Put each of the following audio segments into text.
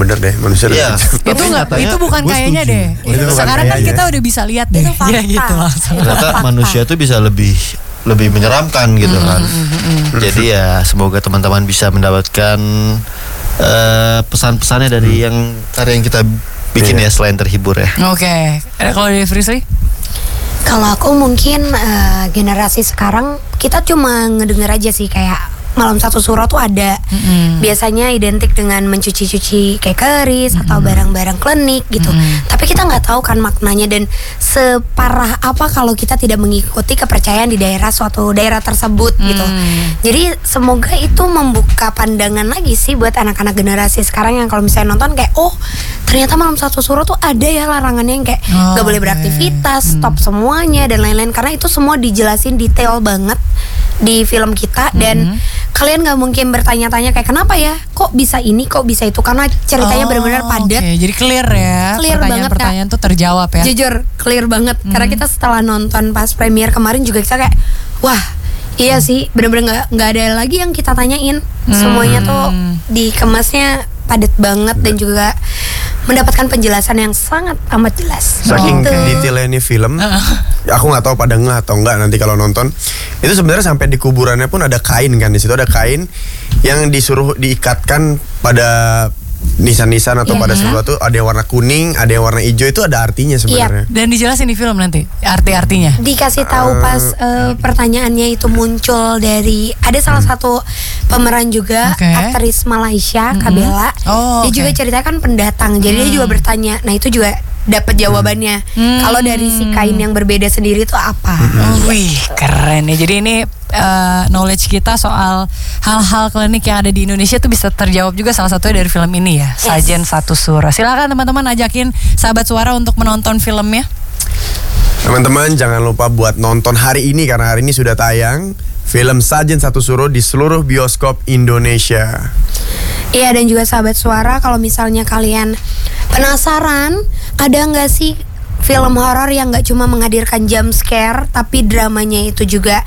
bener deh, manusia Iya. Itu bukan kayaknya deh. Sekarang kan kita udah bisa lihat deh. Iya gitu langsung. Ternyata manusia tuh bisa lebih menyeramkan gitu kan. Jadi ya semoga teman-teman bisa mendapatkan pesan-pesannya dari yang karya yang kita bikin ya, selain terhibur ya. Oke. Kalau dari Frisly? Kalau aku mungkin generasi sekarang kita cuma ngedenger aja sih kayak Malam Satu Suro tuh ada. Biasanya identik dengan mencuci-cuci kayak keris atau barang-barang klinik gitu. Tapi kita nggak tahu kan maknanya dan separah apa kalau kita tidak mengikuti kepercayaan di suatu daerah tersebut gitu. Jadi semoga itu membuka pandangan lagi sih buat anak-anak generasi sekarang yang kalau misalnya nonton kayak ternyata Malam Satu Suro tuh ada ya larangannya yang kayak nggak boleh beraktivitas, stop semuanya dan lain-lain, karena itu semua dijelasin detail banget di film kita. Dan kalian nggak mungkin bertanya-tanya kayak kenapa ya kok bisa ini kok bisa itu, karena ceritanya benar-benar padat. Jadi clear ya, clear pertanyaan-pertanyaan tuh terjawab ya. Jujur clear banget karena kita setelah nonton pas premier kemarin juga kita kayak wah iya sih, benar-benar nggak ada lagi yang kita tanyain. Semuanya tuh dikemasnya padat banget dan juga mendapatkan penjelasan yang sangat amat jelas. Saking detailnya ini film, aku nggak tahu pada ngeh atau enggak nanti kalau nonton. Itu sebenarnya sampai di kuburannya pun ada kain kan, di situ ada kain yang disuruh diikatkan pada nisan-nisan atau pada sesuatu, ada yang warna kuning, ada yang warna hijau, itu ada artinya sebenarnya. Dan dijelasin di film nanti artinya. Dikasih tahu pas pertanyaannya itu muncul dari ada salah satu pemeran juga, aktris Malaysia, Kabela. Dia juga ceritakan pendatang, jadi dia juga bertanya. Nah itu juga dapat jawabannya. Kalau dari si kain yang berbeda sendiri itu apa? Wih, keren ya. Jadi ini knowledge kita soal hal-hal klinik yang ada di Indonesia tuh bisa terjawab juga salah satunya dari film ini ya, Sajen Satu Suro. Silakan teman-teman ajakin sahabat suara untuk menonton filmnya. Teman-teman jangan lupa buat nonton hari ini karena hari ini sudah tayang film Sajen Satu Suro di seluruh bioskop Indonesia. Iya, dan juga sahabat suara, kalau misalnya kalian penasaran ada nggak sih film horor yang nggak cuma menghadirkan jump scare tapi dramanya itu juga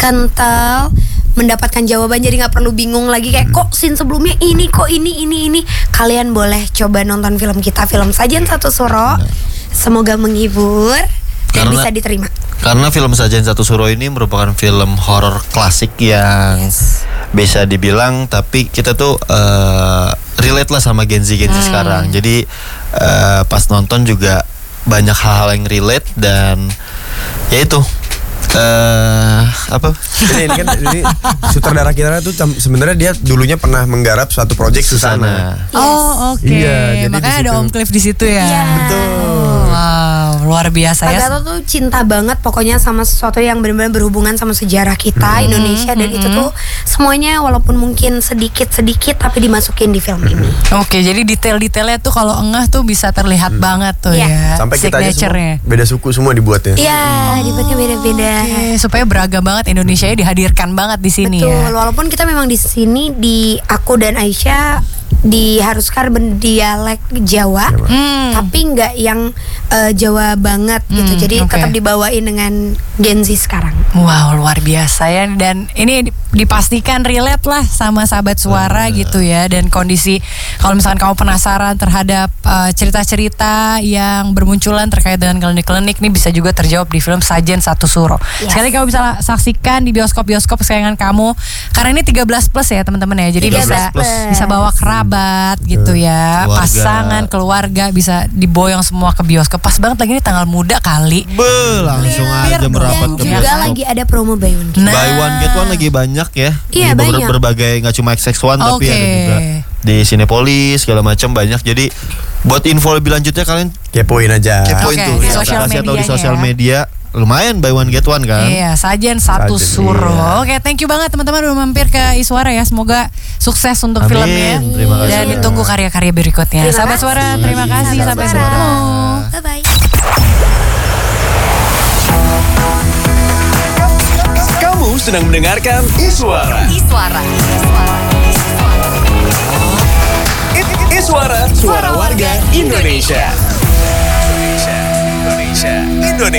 kental, mendapatkan jawaban, jadi nggak perlu bingung lagi kayak kok scene sebelumnya ini, kok ini. Kalian boleh coba nonton film kita, film Sajen Satu Suro. Semoga menghibur dan bisa diterima. Karena film Sajen Satu Suro ini merupakan film horor klasik yang bisa dibilang, tapi kita tuh relate lah sama Gen Z sekarang. Jadi pas nonton juga banyak hal-hal yang relate dan ya itu apa? Ini sutradara kita tuh sebenarnya dia dulunya pernah menggarap suatu proyek Susana. Iya, makanya ada Om Cliff di situ ya. Betul. Wow, luar biasa ya. Agatha tuh cinta banget pokoknya sama sesuatu yang benar-benar berhubungan sama sejarah kita Indonesia, dan itu tuh semuanya walaupun mungkin sedikit-sedikit tapi dimasukin di film ini. Oke, jadi detail-detailnya tuh kalau engah tuh bisa terlihat banget tuh ya. Sampai kita aja semua beda suku semua dibuatnya. Iya, dibuatnya beda-beda. Supaya beragam banget, Indonesia dihadirkan banget di sini. Betul, walaupun kita memang di sini aku dan Aisyah diharuskan berdialek Jawa, tapi nggak yang Jawa banget gitu. Jadi tetap dibawain dengan Gen Z sekarang. Wow, luar biasa ya. Dan ini dipastikan relate lah sama sahabat suara gitu ya. Dan kondisi kalau misalkan kamu penasaran terhadap cerita-cerita yang bermunculan terkait dengan klinik-klinik, ini bisa juga terjawab di film Sajen Satu Suro. Sekali kamu bisa saksikan di bioskop-bioskop kesayangan kamu. Karena ini 13+ ya teman-teman ya. Jadi bisa bawa kerabat gitu ya, keluarga, pasangan, keluarga, bisa diboyong semua ke bioskop. Pas banget lagi ini tanggal muda kali. Langsung aja merapat ke bioskop. Juga lagi ada promo buy one get one. Buy one get one lagi banyak ya. Iya, banyak. Berbagai, nggak cuma XX1 tapi ada juga di Cinepolis segala macam banyak. Jadi buat info lebih lanjutnya kalian kepoin aja. Kepoin tuh di sosial media atau di sosial media. Lumayan buy one get one kan. Iya, Sajen Satu Suro. Oke, thank you banget teman-teman udah mampir ke Iswara ya. Semoga sukses untuk filmnya. Terima kasih. Dan ditunggu karya-karya berikutnya. Sahabat Suara, terima kasih. Sampai ketemu. Bye-bye. Kamu sedang mendengarkan Iswara. Iswara, suara warga Indonesia.